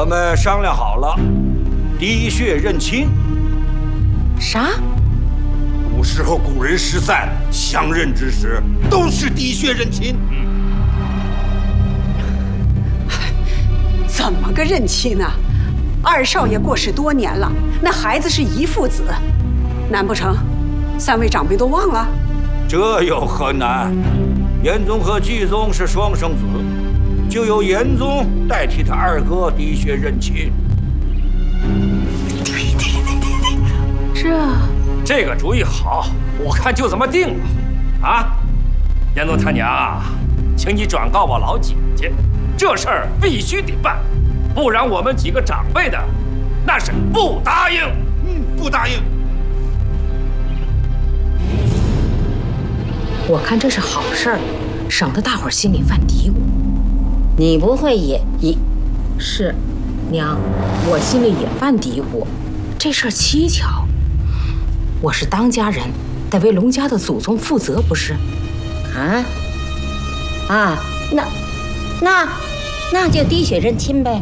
们商量好了，滴血认亲。 啥？ 古时候古人失散相认之时，都是滴血认亲。 怎么个认亲啊？二少爷过世多年了，那孩子是遗父子，难不成三位长辈都忘了？ 这有何难？严宗和季宗是双生子，就由严宗代替他二哥滴血认亲。 这个主意好，我看就这么定了。啊，严宗他娘，请你转告我老姐姐，这事儿必须得办，不然我们几个长辈的那是不答应。 不答应。 我看这是好事儿，省得大伙儿心里犯嘀咕。你不会也是，娘，我心里也犯嘀咕。这事儿蹊跷，我是当家人，得为龙家的祖宗负责，不是？ 那就滴血认亲呗。